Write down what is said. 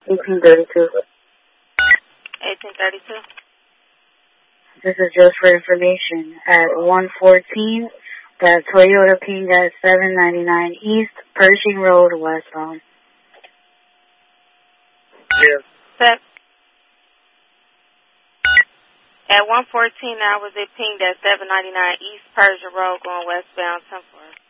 1832. 1832. This is just for information. At 114, that Toyota pinged at 799 East Pershing Road, westbound. Yes. Set. At 114 hours, it pinged at 799 East Pershing Road going westbound 10-4.